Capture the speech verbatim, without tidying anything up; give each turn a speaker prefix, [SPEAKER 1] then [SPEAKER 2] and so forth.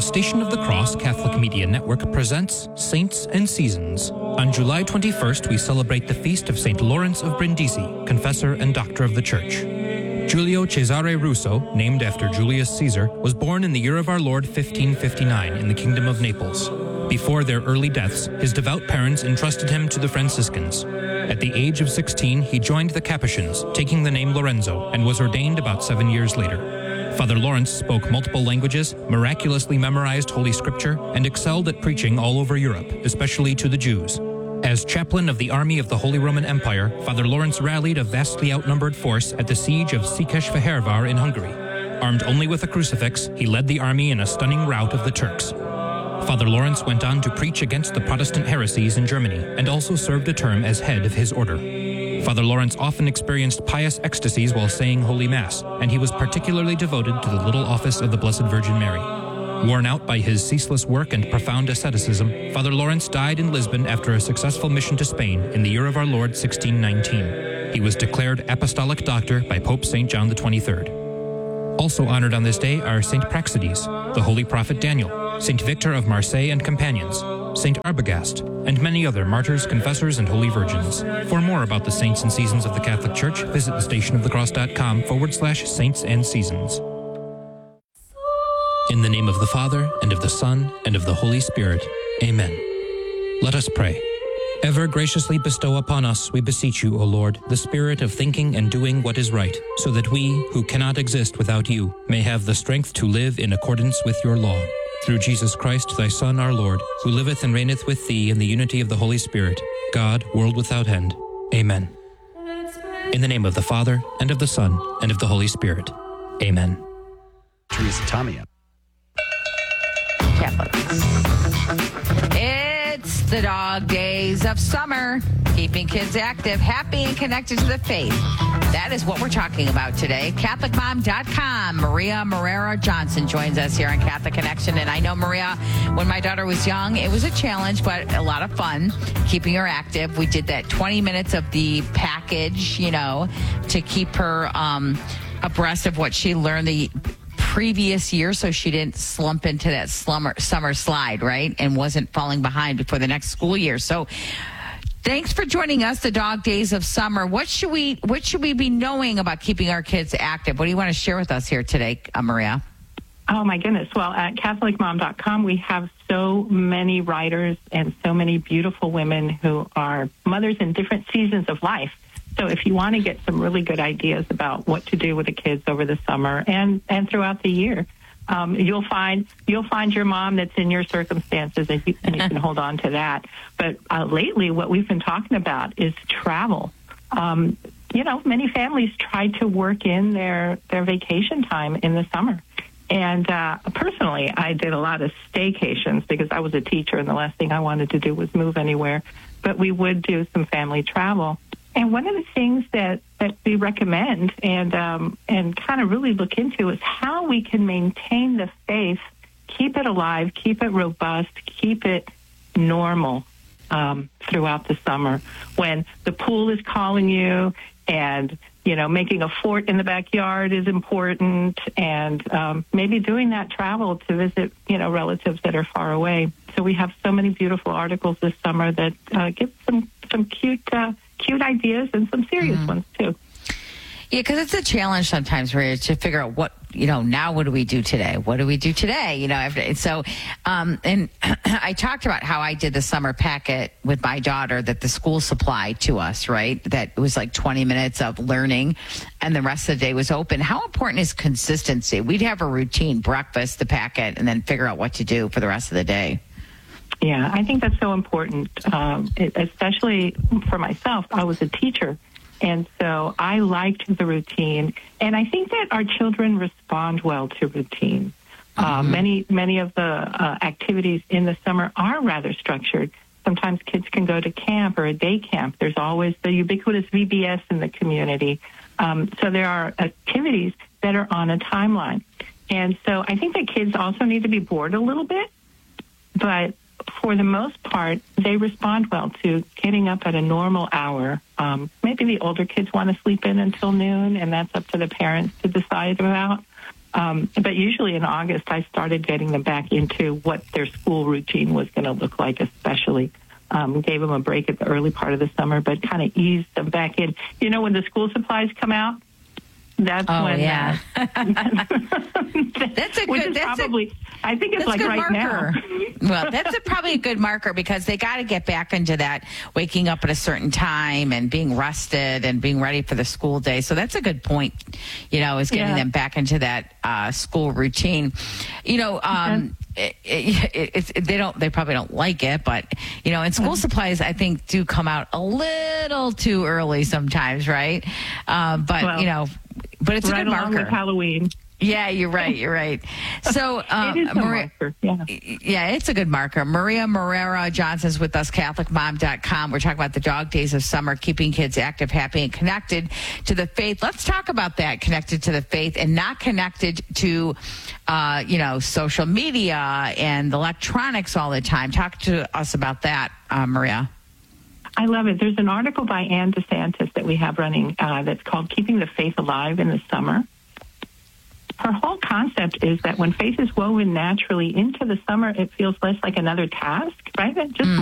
[SPEAKER 1] Station of the Cross Catholic Media Network presents Saints and Seasons. On July twenty-first, we celebrate the feast of Saint Lawrence of Brindisi, confessor and doctor of the Church. Giulio Cesare Russo, named after Julius Caesar, was born in the year of our Lord fifteen fifty-nine in the Kingdom of Naples. Before their early deaths, his devout parents entrusted him to the Franciscans. At the age of sixteen, he joined the Capuchins, taking the name Lorenzo, and was ordained about seven years later. Father Lawrence spoke multiple languages, miraculously memorized Holy Scripture, and excelled at preaching all over Europe, especially to the Jews. As chaplain of the army of the Holy Roman Empire, Father Lawrence rallied a vastly outnumbered force at the siege of Székesfehérvár in Hungary. Armed only with a crucifix, he led the army in a stunning rout of the Turks. Father Lawrence went on to preach against the Protestant heresies in Germany, and also served a term as head of his order. Father Lawrence often experienced pious ecstasies while saying Holy Mass, and he was particularly devoted to the little office of the Blessed Virgin Mary. Worn out by his ceaseless work and profound asceticism, Father Lawrence died in Lisbon after a successful mission to Spain in the year of our Lord sixteen nineteen. He was declared Apostolic Doctor by Pope Saint John the twenty-third. Also honored on this day are Saint Praxedes, the Holy Prophet Daniel, Saint Victor of Marseille and companions, Saint Arbogast, and many other martyrs, confessors, and holy virgins. For more about the saints and seasons of the Catholic Church, visit thestationofthecross.com forward slash saints and seasons. In the name of the Father, and of the Son, and of the Holy Spirit. Amen. Let us pray. Ever graciously bestow upon us, we beseech you, O Lord, the spirit of thinking and doing what is right, so that we, who cannot exist without you, may have the strength to live in accordance with your law. Through Jesus Christ, thy Son, our Lord, who liveth and reigneth with thee in the unity of the Holy Spirit, God, world without end. Amen. In the name of the Father, and of the Son, and of the Holy Spirit. Amen.
[SPEAKER 2] Teresa Tomia.
[SPEAKER 3] It's the dog days of summer, keeping kids active, happy, and connected to the faith. That is what we're talking about today. Catholic Mom dot com. Maria Morera Johnson joins us here on Catholic Connection. And I know, Maria, when my daughter was young, it was a challenge, but a lot of fun keeping her active. We did that twenty minutes of the package, you know, to keep her um, abreast of what she learned the previous year, so she didn't slump into that slumber, summer slide, right? And wasn't falling behind before the next school year. So thanks for joining us, the dog days of summer. What should we what should we be knowing about keeping our kids active? What do you want to share with us here today, uh, Maria?
[SPEAKER 4] Oh, my goodness. Well, at Catholic Mom dot com, we have so many writers and so many beautiful women who are mothers in different seasons of life. So if you want to get some really good ideas about what to do with the kids over the summer and, and throughout the year, um, you'll find you'll find your mom that's in your circumstances, and you, and you can hold on to that. But uh, lately, what we've been talking about is travel. Um, you know, many families try to work in their, their vacation time in the summer. And uh, personally, I did a lot of staycations because I was a teacher, and the last thing I wanted to do was move anywhere. But we would do some family travel. And one of the things that, that we recommend and um, and kind of really look into is how we can maintain the faith, keep it alive, keep it robust, keep it normal um, throughout the summer. When the pool is calling you, and you know, making a fort in the backyard is important, and um, maybe doing that travel to visit, you know, relatives that are far away. So we have so many beautiful articles this summer that uh, give some some cute. Uh, cute ideas and some serious mm. ones too.
[SPEAKER 3] Yeah, because it's a challenge sometimes, Maria, to figure out what, you know, now what do we do today? What do we do today? You know, after, so, um, and I talked about how I did the summer packet with my daughter that the school supplied to us, right? That it was like twenty minutes of learning and the rest of the day was open. How important is consistency? We'd have a routine, breakfast, the packet, and then figure out what to do for the rest of the day.
[SPEAKER 4] Yeah, I think that's so important, um, it, especially for myself. I was a teacher, and so I liked the routine. And I think that our children respond well to routine. Mm-hmm. Uh, many, many of the uh, activities in the summer are rather structured. Sometimes kids can go to camp or a day camp. There's always the ubiquitous V B S in the community. Um, so there are activities that are on a timeline. And so I think that kids also need to be bored a little bit, but for the most part, they respond well to getting up at a normal hour. Um, maybe the older kids want to sleep in until noon, and that's up to the parents to decide about. Um, but usually in August, I started getting them back into what their school routine was going to look like, especially. Um, gave them a break at the early part of the summer, but kind of eased them back in. You know, when the school supplies come out, that's
[SPEAKER 3] oh,
[SPEAKER 4] when.
[SPEAKER 3] Yeah.
[SPEAKER 4] Uh,
[SPEAKER 3] that's a
[SPEAKER 4] which
[SPEAKER 3] good.
[SPEAKER 4] is
[SPEAKER 3] That's
[SPEAKER 4] probably.
[SPEAKER 3] A,
[SPEAKER 4] I think it's like right
[SPEAKER 3] marker.
[SPEAKER 4] now.
[SPEAKER 3] Well, that's a, probably a good marker because they got to get back into that waking up at a certain time and being rested and being ready for the school day. So that's a good point. You know, is getting
[SPEAKER 4] Yeah.
[SPEAKER 3] them back into that uh, school routine. You know. Um, It, it, it's they don't they probably don't like it, but you know, and school supplies I think do come out a little too early sometimes, right? Um, but
[SPEAKER 4] Well,
[SPEAKER 3] you know, but it's
[SPEAKER 4] right
[SPEAKER 3] a good
[SPEAKER 4] along
[SPEAKER 3] marker.
[SPEAKER 4] with Halloween.
[SPEAKER 3] Yeah, you're right. You're right. So, um,
[SPEAKER 4] It is a
[SPEAKER 3] Maria,
[SPEAKER 4] marker, yeah.
[SPEAKER 3] yeah, it's a good marker. Maria Marrera Johnson's with us, Catholic Mom dot com. We're talking about the dog days of summer, keeping kids active, happy, and connected to the faith. Let's talk about that, connected to the faith and not connected to, uh, you know, social media and electronics all the time. Talk to us about that, uh, Maria.
[SPEAKER 4] I love it. There's an article by Ann DeSantis that we have running uh, that's called Keeping the Faith Alive in the Summer. Her whole concept is that when faith is woven naturally into the summer, it feels less like another task, right? It just